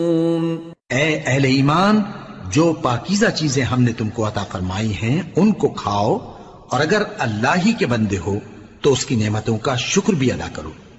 ए अहले ईमान, जो पाकीज़ा चीजें हमने तुमको अता फरमाई हैं उनको खाओ, और अगर अल्लाह ही के बंदे हो तो उसकी नेमतों का शुक्र भी अदा करो।